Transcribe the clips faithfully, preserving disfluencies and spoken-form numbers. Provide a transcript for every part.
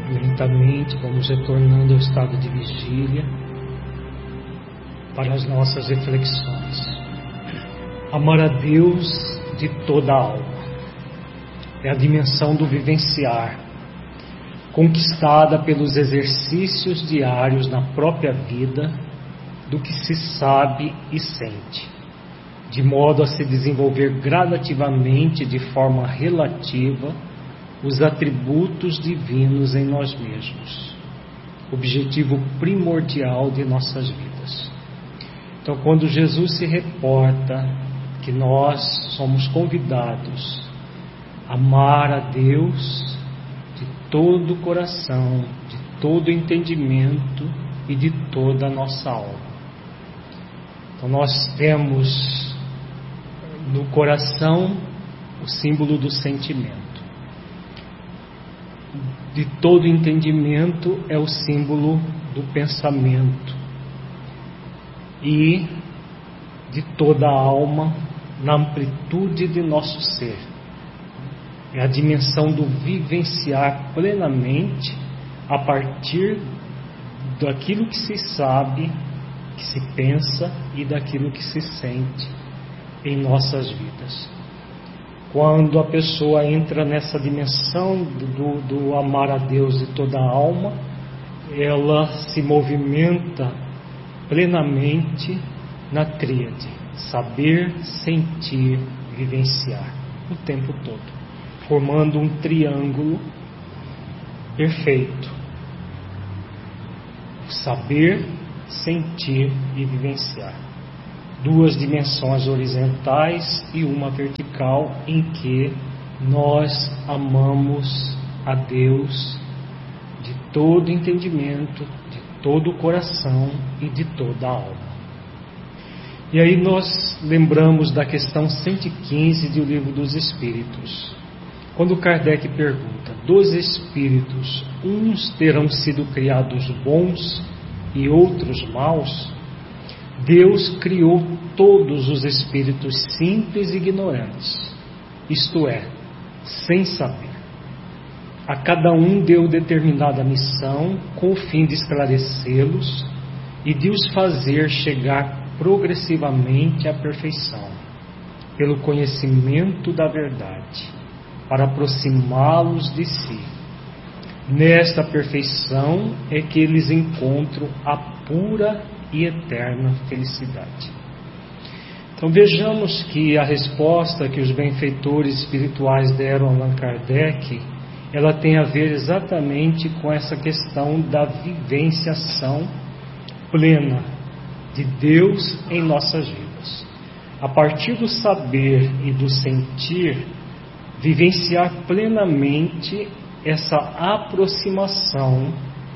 Lentamente vamos retornando ao estado de vigília para as nossas reflexões. Amar a Deus de toda a alma é a dimensão do vivenciar, conquistada pelos exercícios diários na própria vida do que se sabe e sente, de modo a se desenvolver gradativamente de forma relativa os atributos divinos em nós mesmos, objetivo primordial de nossas vidas. Então, quando Jesus se reporta que nós somos convidados a amar a Deus de todo o coração, de todo o entendimento e de toda a nossa alma. Então, nós temos no coração o símbolo do sentimento. De todo entendimento é o símbolo do pensamento, e de toda a alma na amplitude de nosso ser. É a dimensão do vivenciar plenamente a partir daquilo que se sabe, que se pensa e daquilo que se sente em nossas vidas. Quando a pessoa entra nessa dimensão do, do amar a Deus de toda a alma, ela se movimenta plenamente na tríade: saber, sentir, vivenciar, o tempo todo, formando um triângulo perfeito: saber, sentir e vivenciar. Duas dimensões horizontais e uma vertical, em que nós amamos a Deus de todo entendimento, de todo o coração e de toda a alma. E aí nós lembramos da questão cento e quinze do Livro dos Espíritos, quando Kardec pergunta: dos espíritos, uns terão sido criados bons e outros maus? Deus criou todos os espíritos simples e ignorantes, isto é, sem saber. A cada um deu determinada missão com o fim de esclarecê-los e de os fazer chegar progressivamente à perfeição, pelo conhecimento da verdade, para aproximá-los de si. Nesta perfeição é que eles encontram a pura e eterna felicidade. Então vejamos que a resposta que os benfeitores espirituais deram a Allan Kardec, ela tem a ver exatamente com essa questão da vivenciação plena de Deus em nossas vidas. A partir do saber e do sentir, vivenciar plenamente essa aproximação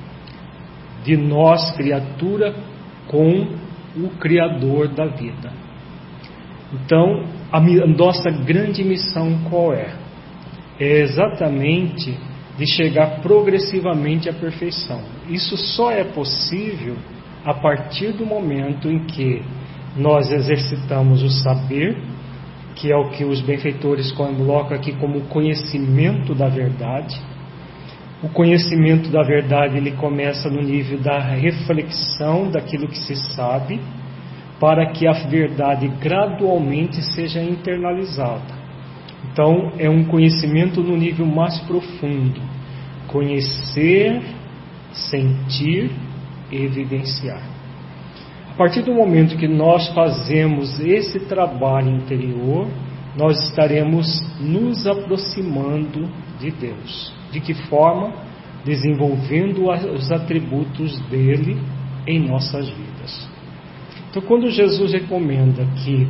de nós, criatura, com o Criador da vida. Então, a nossa grande missão qual é? É exatamente de chegar progressivamente à perfeição. Isso só é possível a partir do momento em que nós exercitamos o saber, que é o que os benfeitores colocam aqui como conhecimento da verdade. O conhecimento da verdade, ele começa no nível da reflexão daquilo que se sabe, para que a verdade gradualmente seja internalizada. Então, é um conhecimento no nível mais profundo: conhecer, sentir e vivenciar. A partir do momento que nós fazemos esse trabalho interior, nós estaremos nos aproximando de Deus. De que forma? Desenvolvendo os atributos dele em nossas vidas. Então, quando Jesus recomenda que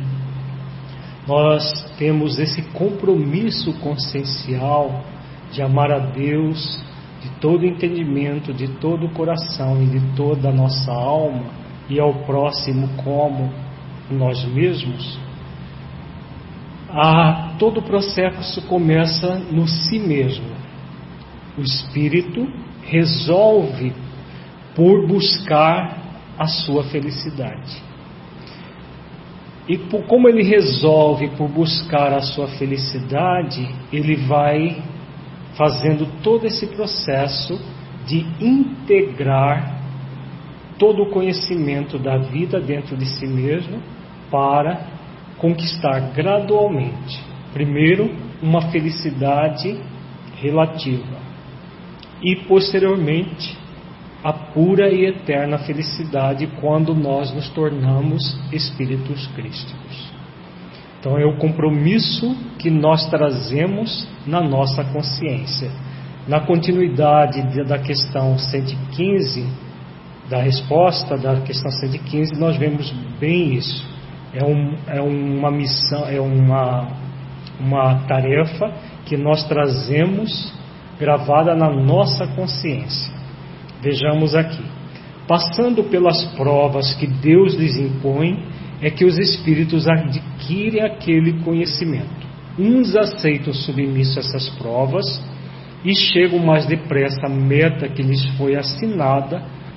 nós temos esse compromisso consciencial de amar a Deus de todo entendimento, de todo o coração e de toda a nossa alma, e ao próximo como nós mesmos, a, todo o processo começa no si mesmo. O espírito resolve por buscar a sua felicidade. E por, como ele resolve por buscar a sua felicidade, ele vai fazendo todo esse processo de integrar todo o conhecimento da vida dentro de si mesmo para conquistar gradualmente, primeiro, uma felicidade relativa e, posteriormente, a pura e eterna felicidade quando nós nos tornamos espíritos crísticos. Então é o compromisso que nós trazemos na nossa consciência. Na continuidade da questão cento e quinze, da resposta da questão cento e quinze, nós vemos bem isso. É, um, é uma missão, é uma, uma tarefa que nós trazemos gravada na nossa consciência. Vejamos aqui. Passando pelas provas que Deus lhes impõe, é que os espíritos adquirem aquele conhecimento. Uns aceitam submisso a essas provas e chegam mais depressa à meta que lhes foi assinada,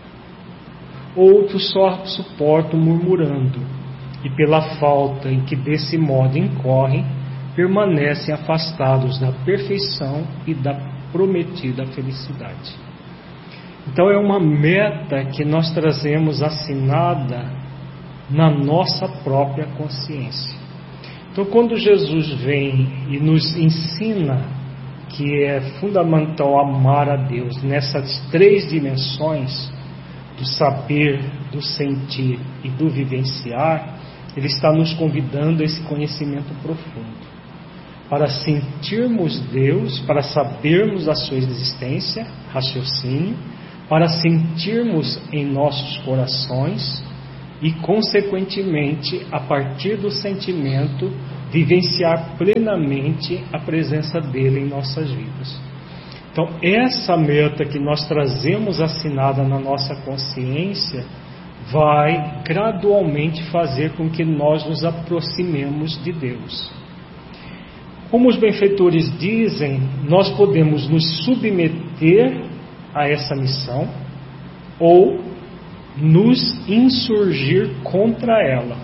outros só suportam murmurando, e pela falta em que desse modo incorrem, permanecem afastados da perfeição e da prometida felicidade. Então é uma meta que nós trazemos assinada na nossa própria consciência. Então, quando Jesus vem e nos ensina que é fundamental amar a Deus nessas três dimensões, do saber, do sentir e do vivenciar, Ele está nos convidando a esse conhecimento profundo, para sentirmos Deus, para sabermos a sua existência, raciocínio, para sentirmos em nossos corações e, consequentemente, a partir do sentimento, vivenciar plenamente a presença dele em nossas vidas. Então, essa meta que nós trazemos assinada na nossa consciência vai gradualmente fazer com que nós nos aproximemos de Deus. Como os benfeitores dizem, nós podemos nos submeter a essa missão ou nos insurgir contra ela.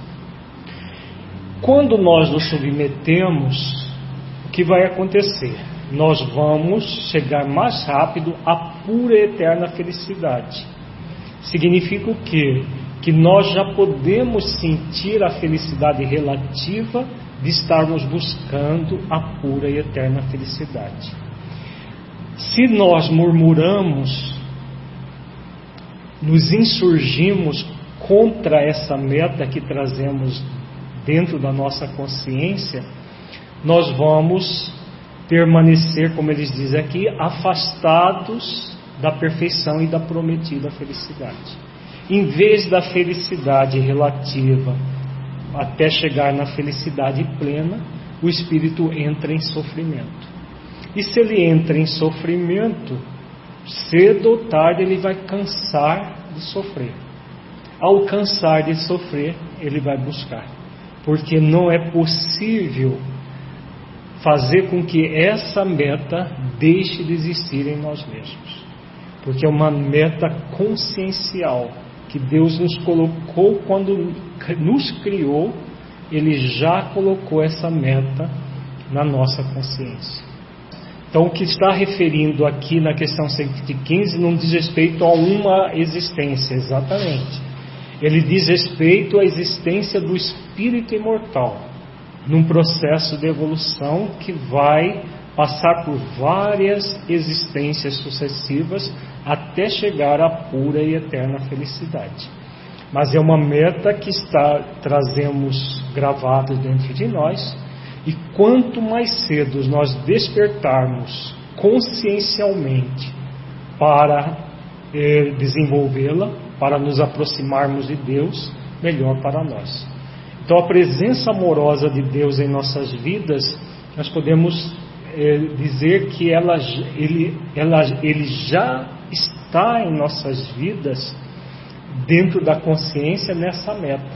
Quando nós nos submetemos, o que vai acontecer? Nós vamos chegar mais rápido à pura e eterna felicidade. Significa o quê? Que nós já podemos sentir a felicidade relativa de estarmos buscando a pura e eterna felicidade. Se nós murmuramos, nos insurgimos contra essa meta que trazemos dentro da nossa consciência, nós vamos permanecer, como eles dizem aqui, afastados da perfeição e da prometida felicidade. Em vez da felicidade relativa até chegar na felicidade plena, o espírito entra em sofrimento. E se ele entra em sofrimento, cedo ou tarde ele vai cansar de sofrer. Ao cansar de sofrer, ele vai buscar. Porque não é possível fazer com que essa meta deixe de existir em nós mesmos. Porque é uma meta consciencial que Deus nos colocou quando nos criou. Ele já colocou essa meta na nossa consciência. Então, o que está referindo aqui na questão cento e quinze não diz respeito a uma existência, exatamente. Ele diz respeito à existência do espírito imortal, num processo de evolução que vai passar por várias existências sucessivas até chegar à pura e eterna felicidade. Mas é uma meta que está, trazemos gravada dentro de nós. E quanto mais cedo nós despertarmos consciencialmente para eh, desenvolvê-la, para nos aproximarmos de Deus, melhor para nós. Então, a presença amorosa de Deus em nossas vidas, nós podemos eh, dizer que ela, ele, ela, ele já está em nossas vidas, dentro da consciência, nessa meta.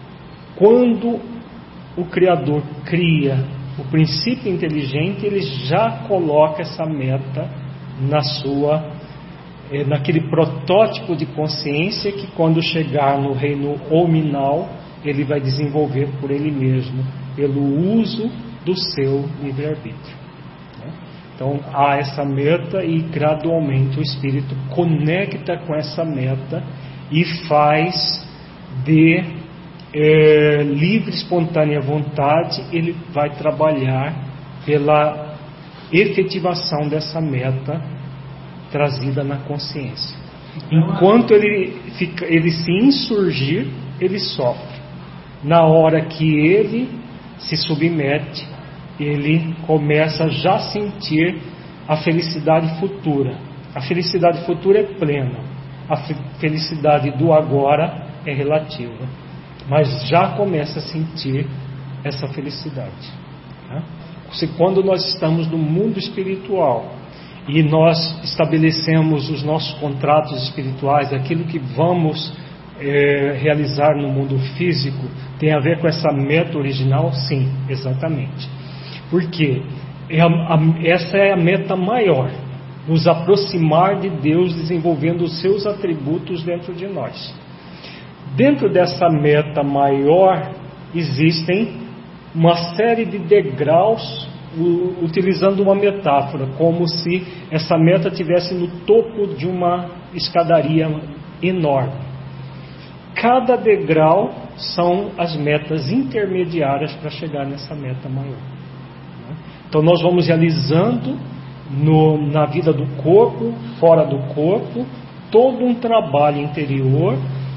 Quando o Criador cria o princípio inteligente, ele já coloca essa meta na sua, eh, naquele protótipo de consciência que, quando chegar no reino hominal, ele vai desenvolver por ele mesmo, pelo uso do seu livre-arbítrio. Então há essa meta e gradualmente o Espírito conecta com essa meta e faz de é, livre, espontânea vontade, ele vai trabalhar pela efetivação dessa meta trazida na consciência. Enquanto ele, fica, ele se insurgir, ele sofre. Na hora que ele se submete, ele começa já a sentir a felicidade futura. A felicidade futura é plena. A felicidade do agora é relativa. Mas já começa a sentir essa felicidade. Tá? Quando nós estamos no mundo espiritual e nós estabelecemos os nossos contratos espirituais, aquilo que vamos é, realizar no mundo físico, tem a ver com essa meta original? Sim, exatamente. Porque é a, a, essa é a meta maior, nos aproximar de Deus, desenvolvendo os seus atributos dentro de nós. Dentro dessa meta maior, existem uma série de degraus, utilizando uma metáfora, como se essa meta estivesse no topo de uma escadaria enorme. Cada degrau são as metas intermediárias para chegar nessa meta maior. Então nós vamos realizando no, na vida do corpo, fora do corpo, todo um trabalho interior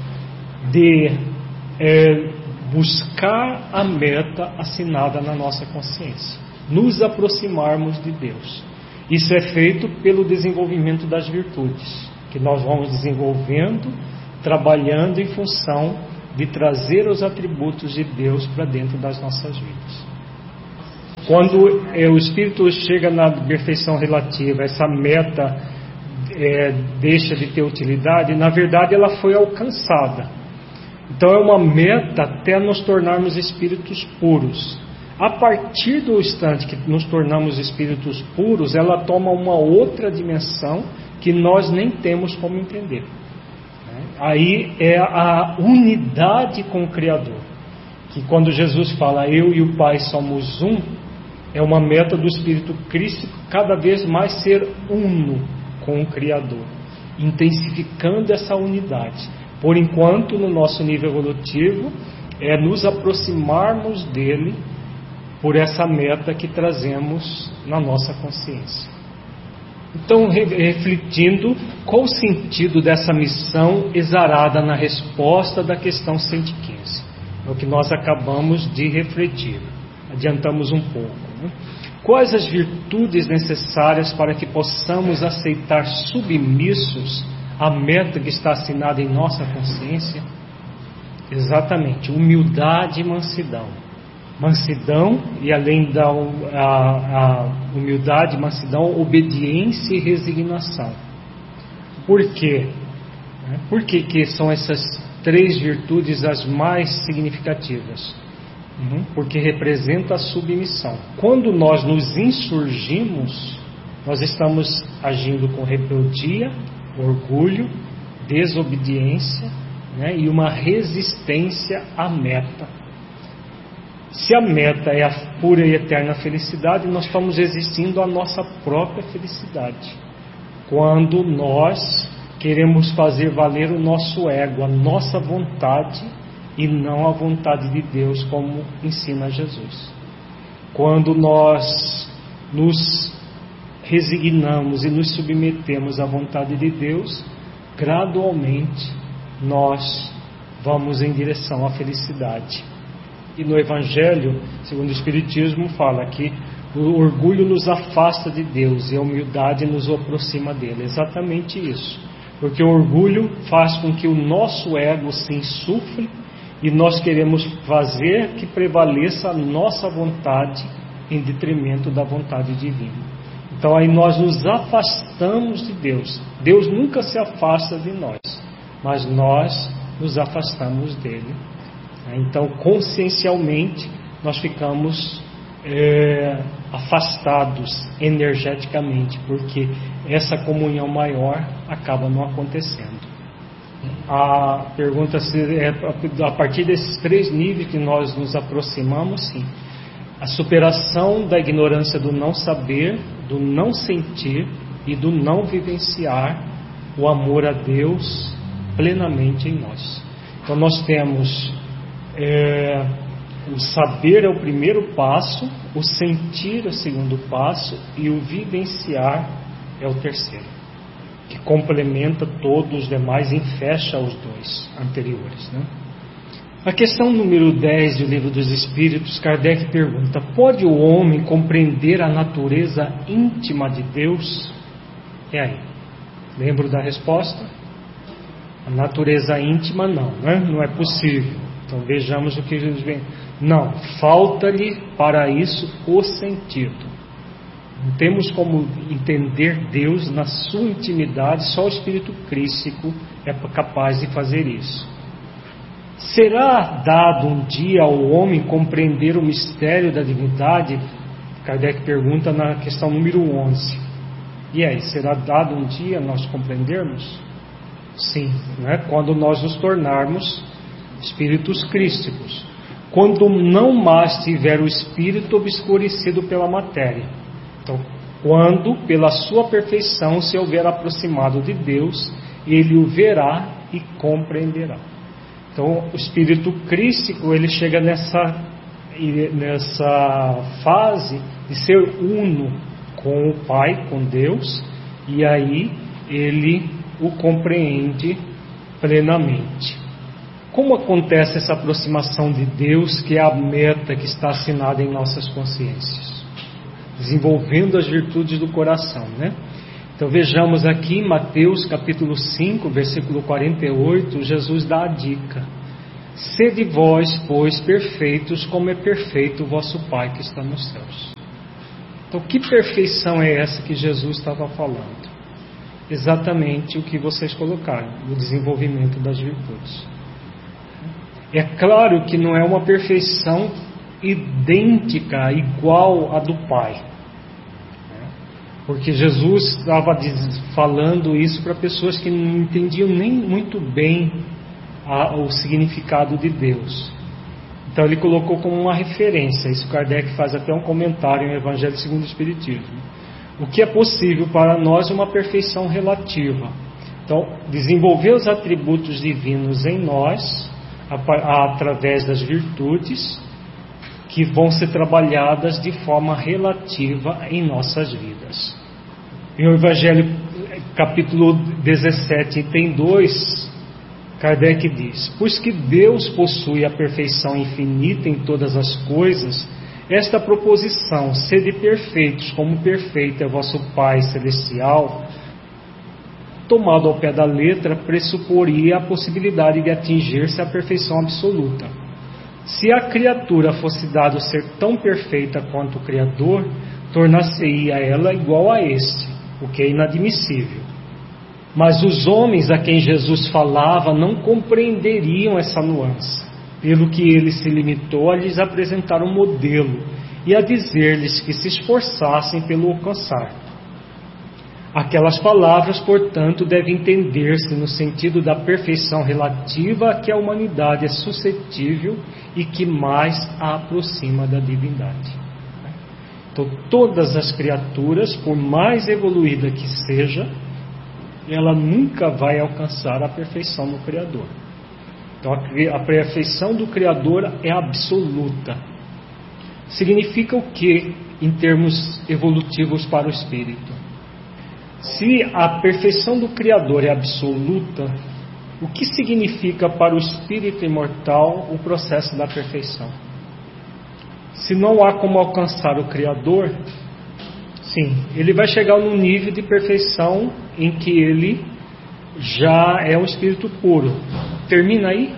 de é, buscar a meta assinada na nossa consciência, nos aproximarmos de Deus. Isso é feito pelo desenvolvimento das virtudes, que nós vamos desenvolvendo, trabalhando em função de trazer os atributos de Deus para dentro das nossas vidas. Quando é, o Espírito chega na perfeição relativa, essa meta é, deixa de ter utilidade, na verdade ela foi alcançada. Então é uma meta até nos tornarmos espíritos puros. A partir do instante que nos tornamos espíritos puros, ela toma uma outra dimensão que nós nem temos como entender. Aí é a unidade com o Criador, que quando Jesus fala eu e o Pai somos um, é uma meta do Espírito Crístico cada vez mais ser uno com o Criador, intensificando essa unidade. Por enquanto, no nosso nível evolutivo, é nos aproximarmos dele por essa meta que trazemos na nossa consciência. Então, refletindo, qual o sentido dessa missão exarada na resposta da questão cento e quinze? É o que nós acabamos de refletir. Adiantamos um pouco. Né? Quais as virtudes necessárias para que possamos aceitar submissos a meta que está assinada em nossa consciência? Exatamente, humildade e mansidão. Mansidão, e além da a, a humildade e mansidão, obediência e resignação. Por quê? Por que, que são essas três virtudes as mais significativas? Porque representa a submissão. Quando nós nos insurgimos, nós estamos agindo com rebeldia, orgulho, desobediência, né, e uma resistência à meta. Se a meta é a pura e eterna felicidade, nós estamos resistindo à nossa própria felicidade. Quando nós queremos fazer valer o nosso ego, a nossa vontade, e não a vontade de Deus, como ensina Jesus. Quando nós nos resignamos e nos submetemos à vontade de Deus, gradualmente nós vamos em direção à felicidade. E no Evangelho, segundo o Espiritismo, fala que o orgulho nos afasta de Deus e a humildade nos aproxima dele. Exatamente isso. Porque o orgulho faz com que o nosso ego se insufle e nós queremos fazer que prevaleça a nossa vontade em detrimento da vontade divina. Então aí nós nos afastamos de Deus. Deus nunca se afasta de nós, mas nós nos afastamos dele. Então consciencialmente nós ficamos é, afastados energeticamente, porque essa comunhão maior acaba não acontecendo. A pergunta é a partir desses três níveis que nós nos aproximamos, sim. A superação da ignorância do não saber, do não sentir e do não vivenciar o amor a Deus plenamente em nós. Então nós temos é, o saber é o primeiro passo, o sentir é o segundo passo e o vivenciar é o terceiro, que complementa todos os demais e fecha os dois anteriores, né? A questão número dez do Livro dos Espíritos, Kardec pergunta: pode o homem compreender a natureza íntima de Deus? E aí? Lembro da resposta? A natureza íntima não, né? Não é possível. Então vejamos o que Jesus vem. Não, falta-lhe para isso o sentido. Não temos como entender Deus na sua intimidade, só o Espírito Crístico é capaz de fazer isso. Será dado um dia ao homem compreender o mistério da divindade? Kardec pergunta na questão número onze. E aí, será dado um dia nós compreendermos? Sim, né? Quando nós nos tornarmos espíritos crísticos, quando não mais tiver o espírito obscurecido pela matéria. Então, quando pela sua perfeição se houver aproximado de Deus, ele o verá e compreenderá. Então, o espírito crístico, ele chega nessa, nessa fase de ser uno com o Pai, com Deus, e aí ele o compreende plenamente. Como acontece essa aproximação de Deus, que é a meta que está assinada em nossas consciências? Desenvolvendo as virtudes do coração, né? Então vejamos aqui em Mateus capítulo cinco, versículo quarenta e oito, Jesus dá a dica: sede vós, pois, perfeitos, como é perfeito o vosso Pai que está nos céus. Então que perfeição é essa que Jesus estava falando? Exatamente o que vocês colocaram, o desenvolvimento das virtudes. É claro que não é uma perfeição idêntica, igual à do Pai, porque Jesus estava falando isso para pessoas que não entendiam nem muito bem a, o significado de Deus. Então ele colocou como uma referência. Isso Kardec faz até um comentário em Evangelho segundo o Espiritismo. O que é possível para nós é uma perfeição relativa. Então, desenvolver os atributos divinos em nós, através das virtudes, que vão ser trabalhadas de forma relativa em nossas vidas. Em o Evangelho capítulo dezessete, item dois, Kardec diz: pois que Deus possui a perfeição infinita em todas as coisas, esta proposição, sede perfeitos como perfeito é vosso Pai Celestial, tomado ao pé da letra, pressuporia a possibilidade de atingir-se a perfeição absoluta. Se a criatura fosse dado ser tão perfeita quanto o Criador, tornar-se-ia ela igual a este, o que é inadmissível. Mas os homens a quem Jesus falava não compreenderiam essa nuance, pelo que ele se limitou a lhes apresentar um modelo e a dizer-lhes que se esforçassem pelo alcançar. Aquelas palavras, portanto, devem entender-se no sentido da perfeição relativa a que a humanidade é suscetível e que mais a aproxima da divindade. Então, todas as criaturas, por mais evoluída que seja, ela nunca vai alcançar a perfeição no Criador. Então, a perfeição do Criador é absoluta. Significa o que em termos evolutivos para o espírito? Se a perfeição do Criador é absoluta, o que significa para o espírito imortal o processo da perfeição? Se não há como alcançar o Criador, sim, ele vai chegar num nível de perfeição em que ele já é um espírito puro. Termina aí?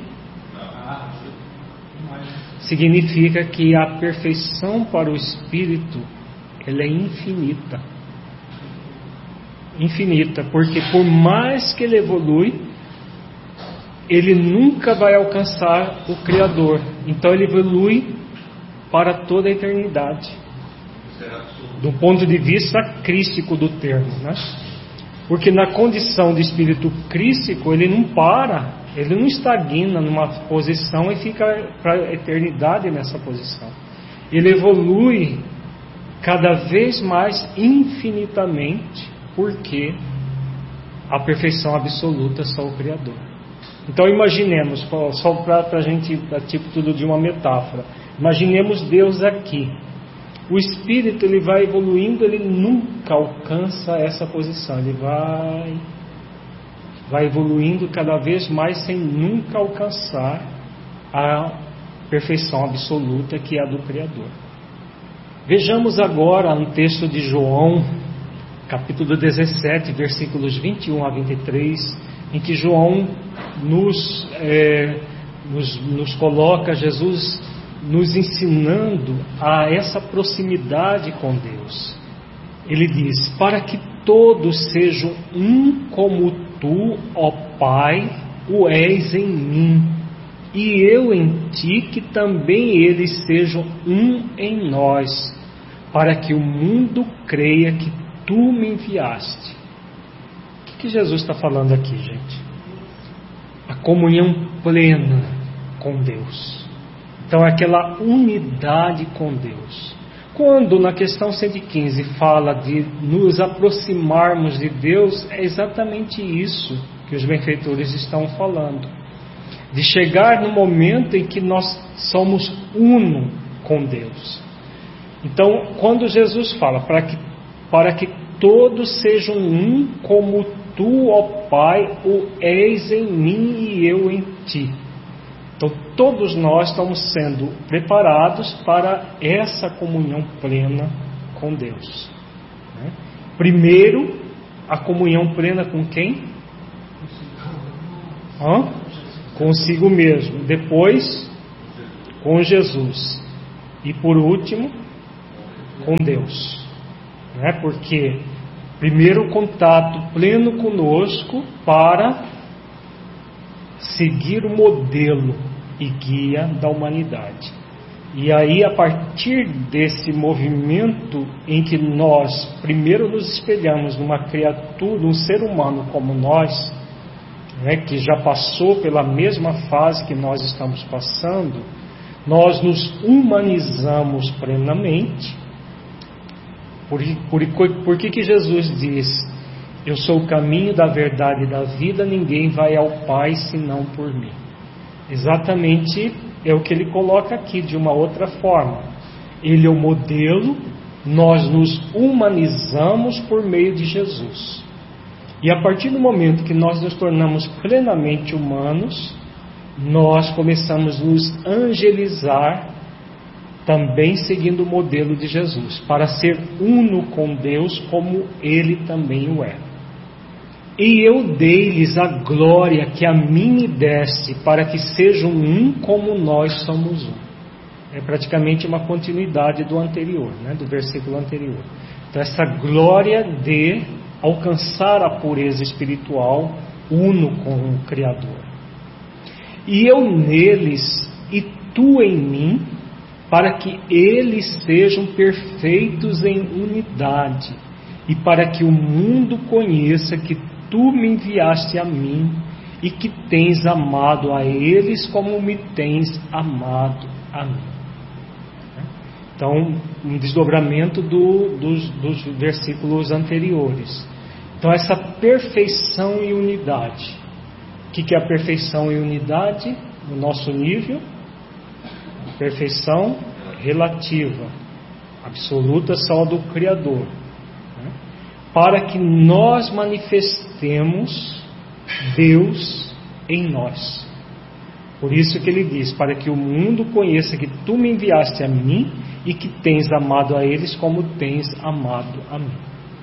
Significa que a perfeição para o espírito, ela é infinita. Infinita, porque por mais que ele evolui, ele nunca vai alcançar o Criador. Então ele evolui para toda a eternidade, do ponto de vista crístico do termo, né? Porque na condição de espírito crístico, ele não para, ele não estagna numa posição e fica para a eternidade nessa posição. Ele evolui cada vez mais infinitamente, porque a perfeição absoluta só o Criador. Então imaginemos, só para a gente, a título de uma metáfora, imaginemos Deus aqui. O Espírito, ele vai evoluindo, ele nunca alcança essa posição, ele vai, vai evoluindo cada vez mais sem nunca alcançar a perfeição absoluta que é a do Criador. Vejamos agora um texto de João, capítulo dezessete, versículos vinte e um a vinte e três, em que João nos, é, nos, nos coloca Jesus nos ensinando a essa proximidade com Deus. Ele diz: para que todos sejam um como tu, ó Pai, o és em mim, e eu em ti, que também eles sejam um em nós, para que o mundo creia que tu me enviaste. O que, que Jesus está falando aqui, gente? A comunhão plena com Deus. Então, é aquela unidade com Deus. Quando na questão cento e quinze fala de nos aproximarmos de Deus, é exatamente isso que os benfeitores estão falando. De chegar no momento em que nós somos uno com Deus. Então, quando Jesus fala para que, para que todos sejam um como tu, ó Pai, o és em mim e eu em ti. Então, todos nós estamos sendo preparados para essa comunhão plena com Deus. Né? Primeiro, a comunhão plena com quem? Hã? Consigo mesmo. Depois, com Jesus. E por último, com Deus. Né? Porque primeiro o contato pleno conosco para seguir o modelo e guia da humanidade. E aí, a partir desse movimento em que nós primeiro nos espelhamos numa criatura, num ser humano como nós, né, que já passou pela mesma fase que nós estamos passando, nós nos humanizamos plenamente. Por, por, por que que Jesus diz: eu sou o caminho da verdade e da vida, ninguém vai ao Pai senão por mim? Exatamente é o que ele coloca aqui de uma outra forma. Ele é o modelo, nós nos humanizamos por meio de Jesus. E a partir do momento que nós nos tornamos plenamente humanos, nós começamos a nos angelizar, também seguindo o modelo de Jesus, para ser uno com Deus como Ele também o é. E eu dei-lhes a glória que a mim me deste, para que sejam um como nós somos um. É praticamente uma continuidade do anterior, né, do versículo anterior. Então, essa glória de alcançar a pureza espiritual, uno com o Criador. E eu neles e tu em mim, para que eles sejam perfeitos em unidade, e para que o mundo conheça que tu me enviaste a mim, e que tens amado a eles como me tens amado a mim. Então, um desdobramento do, dos, dos versículos anteriores. Então, essa perfeição e unidade. O que é a perfeição e unidade no nosso nível? Perfeição relativa, absoluta só do Criador, né? Para que nós manifestemos Deus em nós. Por isso que ele diz: para que o mundo conheça que tu me enviaste a mim e que tens amado a eles como tens amado a mim.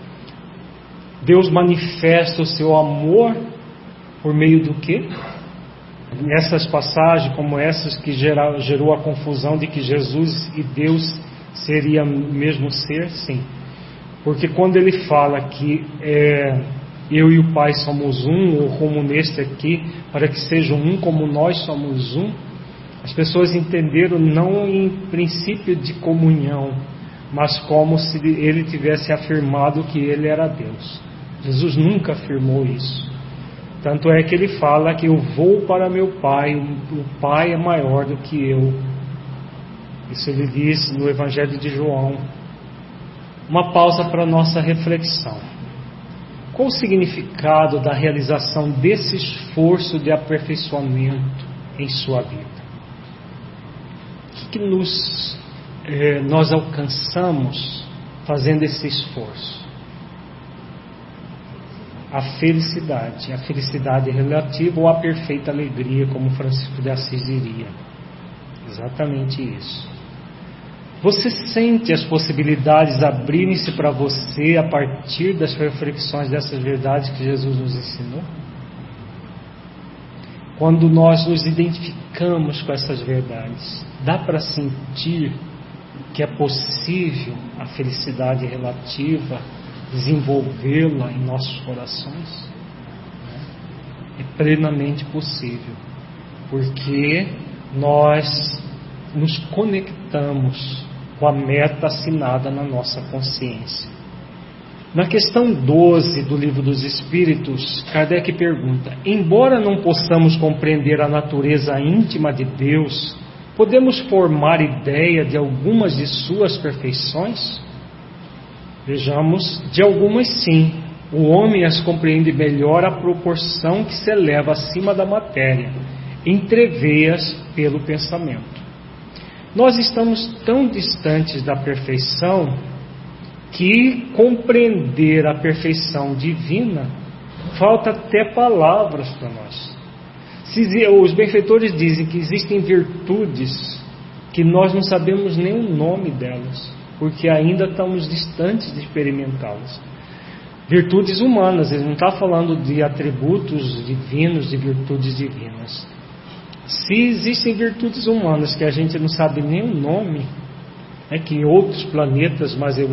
Deus manifesta o seu amor por meio do quê? Nessas passagens como essas que gerou, gerou a confusão de que Jesus e Deus seria o mesmo ser, sim. Porque quando ele fala que é, eu e o Pai somos um, ou como neste aqui, para que sejam um como nós somos um, as pessoas entenderam não em princípio de comunhão, mas como se ele tivesse afirmado que ele era Deus. Jesus nunca afirmou isso. Tanto é que ele fala que eu vou para meu Pai, o Pai é maior do que eu. Isso ele diz no Evangelho de João. uma pausa para a nossa reflexão. Qual o significado da realização desse esforço de aperfeiçoamento em sua vida? O que, que nos, eh, nós alcançamos fazendo esse esforço? A felicidade, a felicidade relativa ou a perfeita alegria, como Francisco de Assis diria. Exatamente isso. Você sente as possibilidades abrirem-se para você a partir das reflexões dessas verdades que Jesus nos ensinou? Quando nós nos identificamos com essas verdades, dá para sentir que é possível a felicidade relativa desenvolvê-la em nossos corações? É plenamente possível, porque nós nos conectamos com a meta assinada na nossa consciência. Na questão doze do Livro dos Espíritos, Kardec pergunta: embora não possamos compreender a natureza íntima de Deus, podemos formar ideia de algumas de suas perfeições? Vejamos, de algumas sim. O homem as compreende melhor à proporção que se eleva acima da matéria, entrevê-as pelo pensamento. Nós estamos tão distantes da perfeição que compreender a perfeição divina falta até palavras para nós. Os benfeitores dizem que existem virtudes que nós não sabemos nem o nome delas, porque ainda estamos distantes de experimentá-las. Virtudes humanas, ele não está falando de atributos divinos, de virtudes divinas. Se existem virtudes humanas que a gente não sabe nem o nome, é que em outros planetas mais evoluídos